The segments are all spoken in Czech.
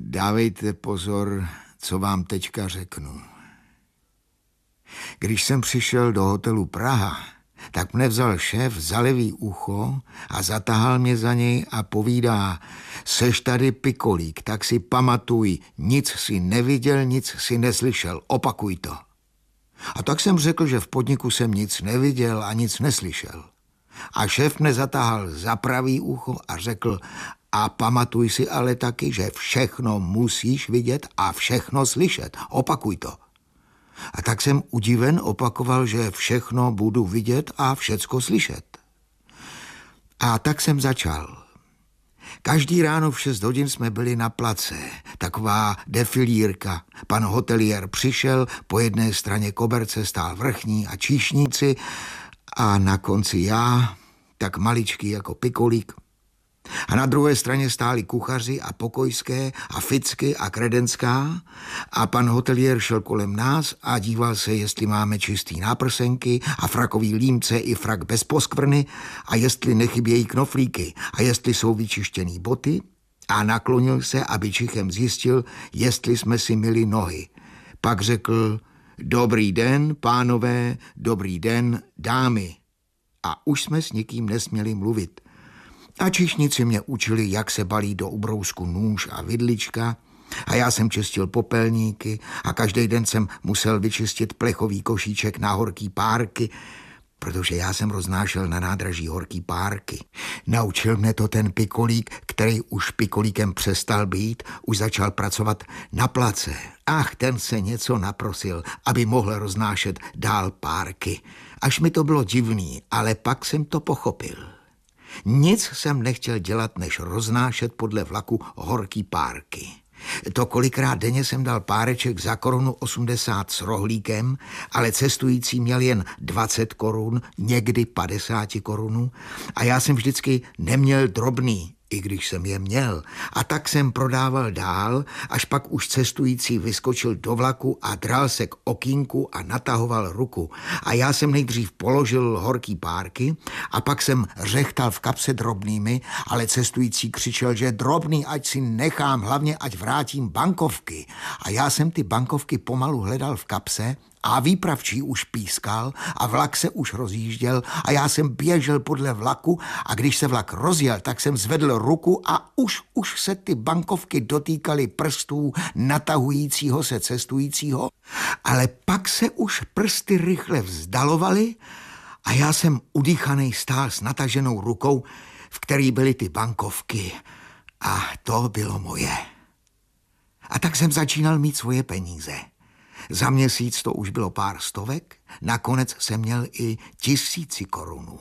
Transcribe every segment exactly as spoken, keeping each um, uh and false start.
Dávejte pozor, co vám teďka řeknu. Když jsem přišel do hotelu Praha, tak mne vzal šéf za levý ucho a zatahal mě za něj a povídá: seš tady pikolík, tak si pamatuj, nic si neviděl, nic si neslyšel, opakuj to. A tak jsem řekl, že v podniku jsem nic neviděl a nic neslyšel. A šéf mne zatahal za pravý ucho a řekl: a pamatuj si ale taky, že všechno musíš vidět a všechno slyšet, opakuj to. A tak jsem udiven opakoval, že všechno budu vidět a všecko slyšet. A tak jsem začal. Každý ráno v šest hodin jsme byli na place, taková defilírka. Pan hoteliér přišel, po jedné straně koberce stál vrchní a číšníci a na konci já, tak maličký jako pikolík. A na druhé straně stáli kuchaři a pokojské a ficky a kredenská a pan hoteliér šel kolem nás a díval se, jestli máme čistý náprsenky a frakový límce i frak bez poskvrny a jestli nechybějí knoflíky a jestli jsou vyčištěný boty a naklonil se, aby čichem zjistil, jestli jsme si myli nohy. Pak řekl: dobrý den, pánové, dobrý den, dámy. A už jsme s nikým nesměli mluvit. A číšníci mě učili, jak se balí do ubrousku nůž a vidlička a já jsem čistil popelníky a každý den jsem musel vyčistit plechový košíček na horký párky, protože já jsem roznášel na nádraží horký párky. Naučil mě to ten pikolík, který už pikolíkem přestal být, už začal pracovat na place. Ach, ten se něco naprosil, aby mohl roznášet dál párky. Až mi to bylo divný, ale pak jsem to pochopil. Nic jsem nechtěl dělat, než roznášet podle vlaku horký párky. To kolikrát denně jsem dal páreček za korunu osmdesát s rohlíkem, ale cestující měl jen dvacet korun, někdy padesát korun a já jsem vždycky neměl drobný, i když jsem je měl. A tak jsem prodával dál, až pak už cestující vyskočil do vlaku a dral se k okýnku a natahoval ruku. A já jsem nejdřív položil horký párky a pak jsem řechtal v kapse drobnými, ale cestující křičel, že drobný ať si nechám, hlavně ať vrátím bankovky. A já jsem ty bankovky pomalu hledal v kapse a výpravčí už pískal a vlak se už rozjížděl a já jsem běžel podle vlaku a když se vlak rozjel, tak jsem zvedl ruku a už, už se ty bankovky dotýkaly prstů natahujícího se cestujícího, ale pak se už prsty rychle vzdalovaly a já jsem udýchanej stál s nataženou rukou, v který byly ty bankovky a to bylo moje. A tak jsem začínal mít svoje peníze. Za měsíc to už bylo pár stovek, nakonec jsem měl i tisíci korunů.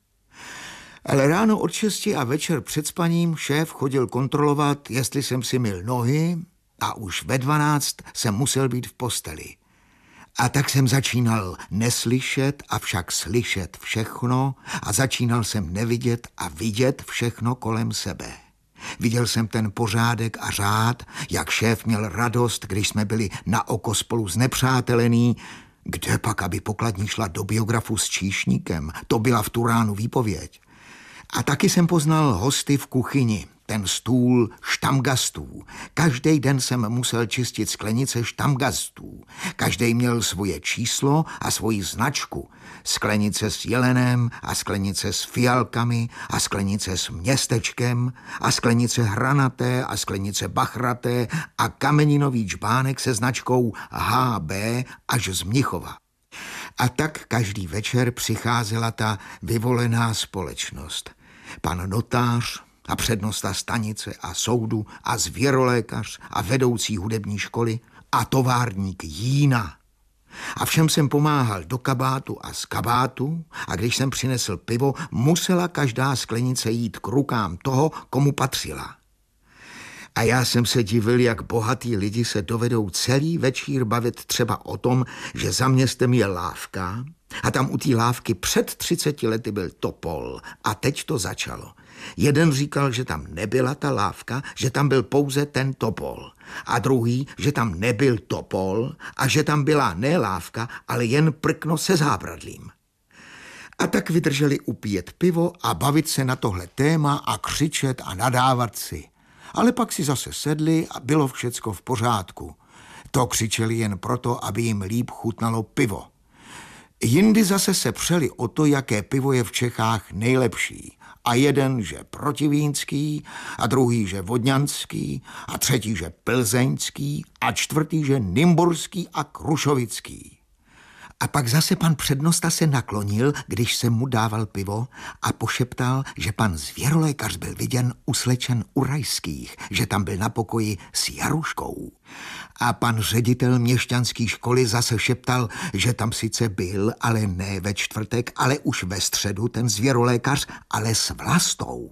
Ale ráno od šesti a večer před spaním šéf chodil kontrolovat, jestli jsem si myl nohy a už ve dvanáct jsem musel být v posteli. A tak jsem začínal neslyšet a však slyšet všechno a začínal jsem nevidět a vidět všechno kolem sebe. Viděl jsem ten pořádek a řád, jak šéf měl radost, když jsme byli na oko spolu znepřátelený. Kde pak, aby pokladní šla do biografu s číšníkem? To byla v tu ránu výpověď. A taky jsem poznal hosty v kuchyni, ten stůl štamgastů. Každý den jsem musel čistit sklenice štamgastů. Každý měl svoje číslo a svoji značku. Sklenice s jelenem a sklenice s fialkami a sklenice s městečkem a sklenice hranaté a sklenice bachraté a kameninový čbánek se značkou H B až z Mnichova. A tak každý večer přicházela ta vyvolená společnost. Pan notář a přednosta stanice a soudu a zvěrolékař a vedoucí hudební školy a továrník Jína. A všem jsem pomáhal do kabátu a z kabátu a když jsem přinesl pivo, musela každá sklenice jít k rukám toho, komu patřila. A já jsem se divil, jak bohatí lidi se dovedou celý večír bavit třeba o tom, že za městem je lávka a tam u té lávky před třiceti lety byl topol a teď to začalo. Jeden říkal, že tam nebyla ta lávka, že tam byl pouze ten topol. A druhý, že tam nebyl topol a že tam byla ne lávka, ale jen prkno se zábradlím. A tak vydrželi upíjet pivo a bavit se na tohle téma a křičet a nadávat si. Ale pak si zase sedli a bylo všecko v pořádku. To křičeli jen proto, aby jim líp chutnalo pivo. Jindy zase se přeli o to, jaké pivo je v Čechách nejlepší. A jeden, že protivínský, a druhý, že vodňanský, a třetí, že plzeňský, a čtvrtý, že nymburský a krušovický. A pak zase pan přednosta se naklonil, když jsem mu dával pivo a pošeptal, že pan zvěrolékař byl viděn u slečen u Rajských, že tam byl na pokoji s Jaruškou. A pan ředitel měšťanský školy zase šeptal, že tam sice byl, ale ne ve čtvrtek, ale už ve středu ten zvěrolékař, ale s Vlastou.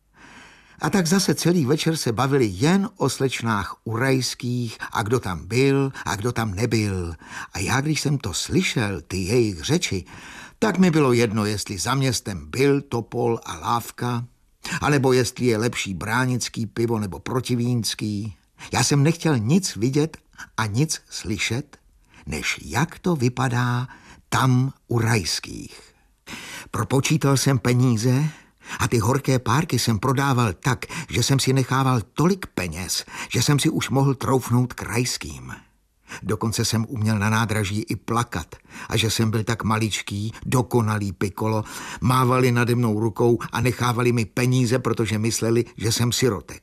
A tak zase celý večer se bavili jen o slečnách u Rajských a kdo tam byl a kdo tam nebyl. A já, když jsem to slyšel, ty jejich řeči, tak mi bylo jedno, jestli za městem byl Topol a Lávka, anebo jestli je lepší bránický pivo nebo protivínský. Já jsem nechtěl nic vidět a nic slyšet, než jak to vypadá tam u Rajských. Propočítal jsem peníze a ty horké párky jsem prodával tak, že jsem si nechával tolik peněz, že jsem si už mohl troufnout k Rajským. Dokonce jsem uměl na nádraží i plakat a že jsem byl tak maličký, dokonalý pikolo, mávali nade mnou rukou a nechávali mi peníze, protože mysleli, že jsem sirotek.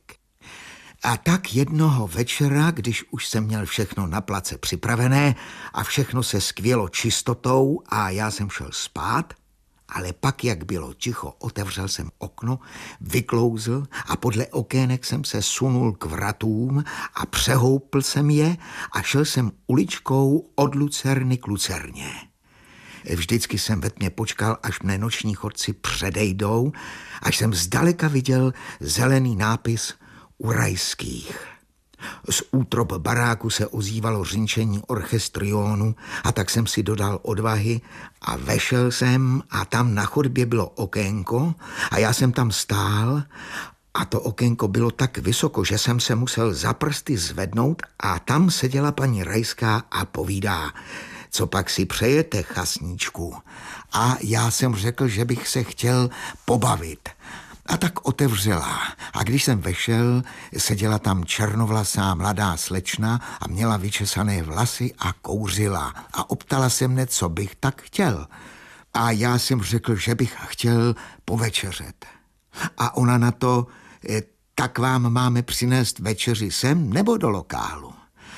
A tak jednoho večera, když už jsem měl všechno na place připravené a všechno se skvělo čistotou a já jsem šel spát, ale pak, jak bylo ticho, otevřel jsem okno, vyklouzl a podle okének jsem se sunul k vratům a přehoupl jsem je a šel jsem uličkou od Lucerny k Lucerně. Vždycky jsem ve tmě počkal, až mne noční chodci předejdou, až jsem zdaleka viděl zelený nápis u Rajských. Z útrop baráku se ozývalo řinčení orchestrionu a tak jsem si dodal odvahy a vešel jsem a tam na chodbě bylo okénko a já jsem tam stál a to okénko bylo tak vysoko, že jsem se musel za prsty zvednout a tam seděla paní Rajská a povídá: co pak si přejete, chasníčku? A já jsem řekl, že bych se chtěl pobavit. A tak otevřela. A když jsem vešel, seděla tam černovlasá mladá slečna a měla vyčesané vlasy a kouřila. A optala se mne, co bych tak chtěl. A já jsem řekl, že bych chtěl povečeřet. A ona na to: tak vám máme přinést večeři sem nebo do lokálu?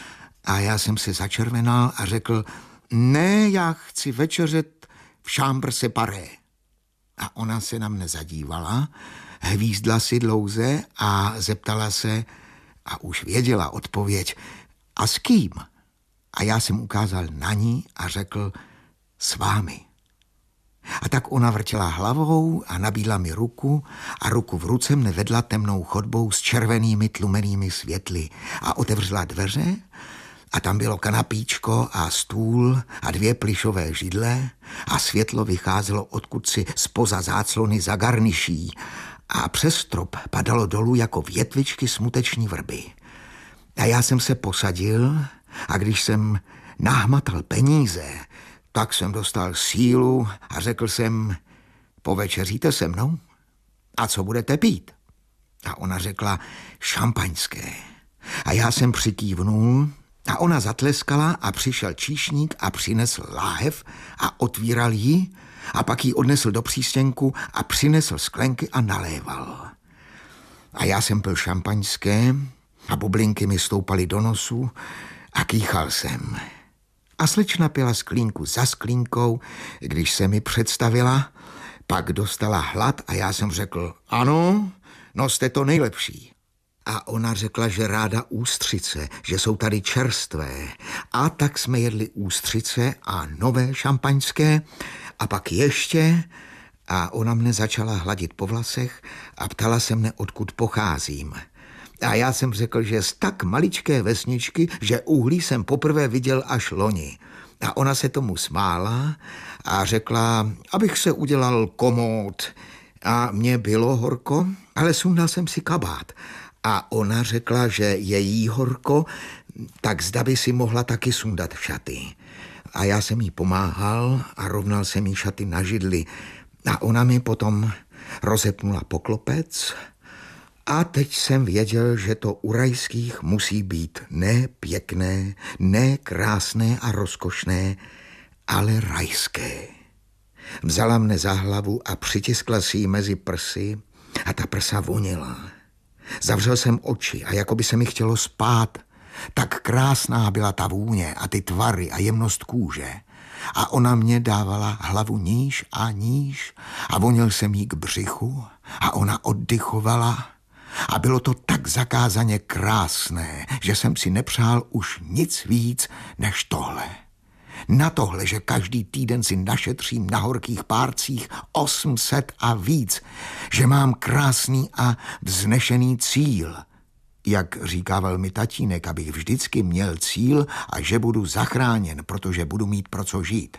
A já jsem se začervenal a řekl: ne, já chci večeřet v chambre séparée. A ona se na mne zadívala, hvízdla si dlouze a zeptala se, a už věděla odpověď: a s kým? A já jsem ukázal na ní a řekl: s vámi. A tak ona vrtěla hlavou a nabídla mi ruku a ruku v ruce mne vedla temnou chodbou s červenými tlumenými světly a otevřela dveře. A tam bylo kanapíčko a stůl a dvě plyšové židle a světlo vycházelo odkudsi zpoza záclony za garniší a přes strop padalo dolů jako větvičky smuteční vrby. A já jsem se posadil a když jsem nahmatal peníze, tak jsem dostal sílu a řekl jsem: povečeříte se mnou? A co budete pít? A ona řekla: šampaňské. A já jsem přikývnul a ona zatleskala a přišel číšník a přinesl láhev a otvíral ji a pak ji odnesl do přístěnku a přinesl sklenky a naléval. A já jsem pil šampaňské a bublinky mi stoupaly do nosu a kýchal jsem. A slečna pila sklínku za sklínkou, když se mi představila, pak dostala hlad a já jsem řekl: ano, no jste to nejlepší. A ona řekla, že ráda ústřice, že jsou tady čerstvé. A tak jsme jedli ústřice a nové šampaňské a pak ještě. A ona mne začala hladit po vlasech a ptala se mne, odkud pocházím. A já jsem řekl, že z tak maličké vesničky, že uhlí jsem poprvé viděl až loni. A ona se tomu smála a řekla, abych se udělal komód. A mně bylo horko, ale sundal jsem si kabát. A ona řekla, že je jí horko, tak zda by si mohla taky sundat šaty. A já jsem jí pomáhal a rovnal jsem jí šaty na židli. A ona mi potom rozepnula poklopec A teď jsem věděl, že to u rajských musí být ne pěkné, ne krásné a rozkošné, ale rajské. Vzala mne za hlavu a přitiskla si ji mezi prsy a ta prsa vonila. Zavřel jsem oči a jako by se mi chtělo spát. Tak krásná byla ta vůně a ty tvary a jemnost kůže. A ona mě dávala hlavu níž a níž a vonil jsem jí k břichu a ona oddychovala. A bylo to tak zakázaně krásné, že jsem si nepřál už nic víc než tohle. Na tohle, že každý týden si našetřím na horkých párcích osm set a víc, že mám krásný a vznešený cíl. Jak říkával mi tatínek, abych vždycky měl cíl a že budu zachráněn, protože budu mít pro co žít.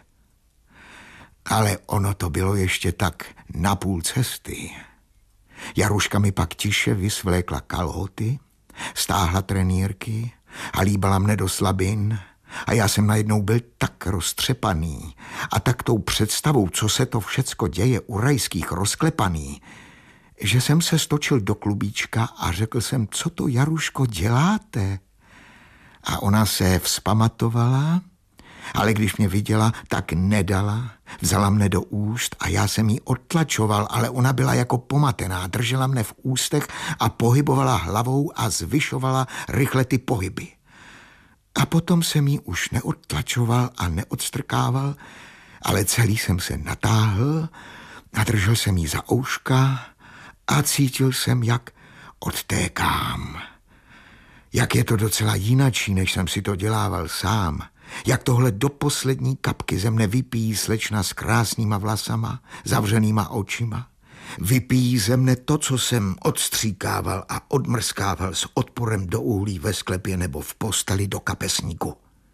Ale ono to bylo ještě tak na půl cesty. Jaruška mi pak tiše vysvlékla kalhoty, stáhla trenýrky a líbala mne do slabin a já jsem najednou byl tak roztřepaný a tak tou představou, co se to všecko děje u rajských rozklepaný, že jsem se stočil do klubíčka a řekl jsem, co to, Jaruško, děláte? A ona se vzpamatovala, ale když mě viděla, tak nedala, vzala mne do úst a já jsem jí odtlačoval, ale ona byla jako pomatená, držela mne v ústech a pohybovala hlavou a zvyšovala rychle ty pohyby. A potom jsem jí už neodtlačoval a neodstrkával, ale celý jsem se natáhl a držel jsem jí za ouška a cítil jsem, jak odtékám. Jak je to docela jinačí, než jsem si to dělával sám. Jak tohle do poslední kapky ze mne vypíjí slečna s krásnýma vlasama, zavřenýma očima. Vypíjí ze mne to, co jsem odstříkával a odmrskával s odporem do uhlí ve sklepě nebo v posteli do kapesníku.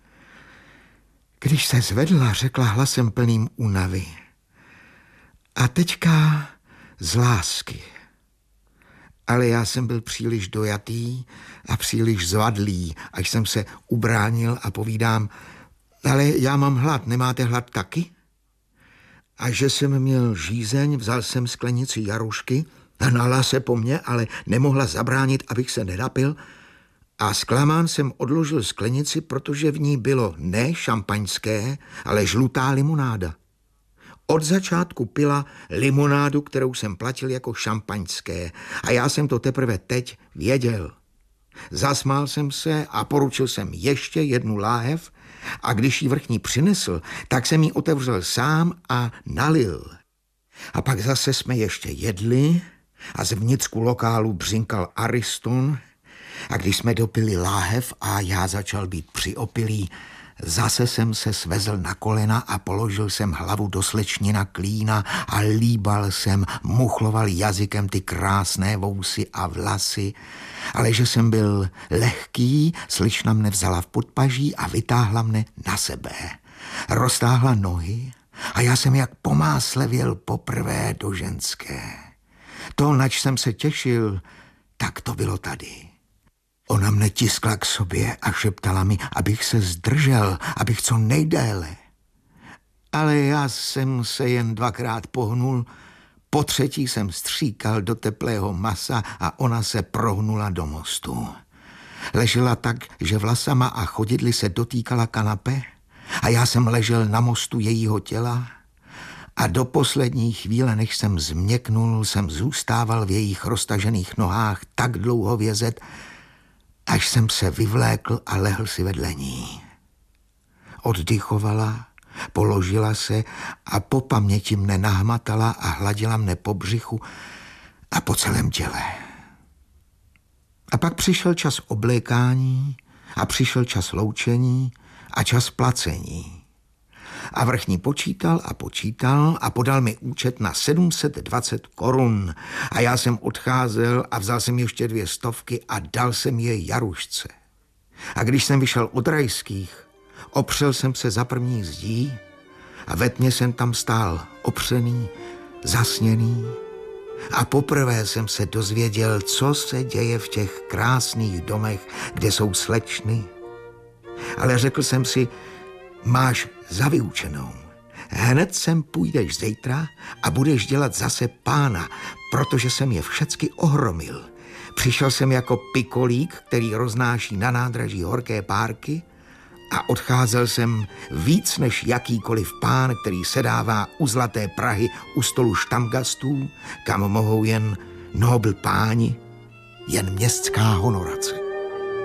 Když se zvedla, řekla hlasem plným únavy: a teďka z lásky. Ale já jsem byl příliš dojatý a příliš zvadlý, až jsem se ubránil a povídám: ale já mám hlad, nemáte hlad taky? A že jsem měl žízeň, vzal jsem sklenici Jarušky, hnala se po mně, ale nemohla zabránit, abych se nenapil, a zklamán jsem odložil sklenici, protože v ní bylo ne šampaňské, ale žlutá limonáda. Od začátku pila limonádu, kterou jsem platil jako šampaňské, a já jsem to teprve teď věděl. Zasmál jsem se a poručil jsem ještě jednu láhev, a když ji vrchní přinesl, tak jsem ji otevřel sám a nalil. A pak zase jsme ještě jedli a zevnitřku lokálu břinkal Ariston, a když jsme dopili láhev a já začal být přiopilý, zase jsem se svezl na kolena a položil jsem hlavu do slečnina klína a líbal jsem, muchloval jazykem ty krásné vousy a vlasy, ale že jsem byl lehký, slečna mne vzala v podpaží a vytáhla mne na sebe. Roztáhla nohy a já jsem jak po másle vjel poprvé do ženské. To, nač jsem se těšil, tak to bylo tady. Ona mne tiskla k sobě a šeptala mi, abych se zdržel, abych co nejdéle. Ale já jsem se jen dvakrát pohnul, po třetí jsem stříkal do teplého masa a ona se prohnula do mostu. Ležela tak, že vlasama a chodidly se dotýkala kanape a já jsem ležel na mostu jejího těla a do poslední chvíle, než jsem změknul, jsem zůstával v jejich roztažených nohách tak dlouho vězet, až jsem se vyvlékl a lehl si vedle ní. Oddychovala, položila se a po paměti mne nahmatala a hladila mne po břichu a po celém těle. A pak přišel čas oblékání a přišel čas loučení a čas placení. A vrchní počítal a počítal a podal mi účet na sedm set dvacet korun a já jsem odcházel a vzal jsem ještě dvě stovky a dal jsem je Jarušce. A když jsem vyšel od rajských, opřel jsem se za první zdí a ve tmě jsem tam stál opřený, zasněný a poprvé jsem se dozvěděl, co se děje v těch krásných domech, kde jsou slečny. Ale řekl jsem si: máš za vyučenou. Hned sem půjdeš zítra a budeš dělat zase pána, protože jsem je všecky ohromil. Přišel jsem jako pikolík, který roznáší na nádraží horké párky, a odcházel jsem víc než jakýkoliv pán, který sedává u zlaté Prahy u stolu štamgastů, kam mohou jen nobl páni, jen městská honorace.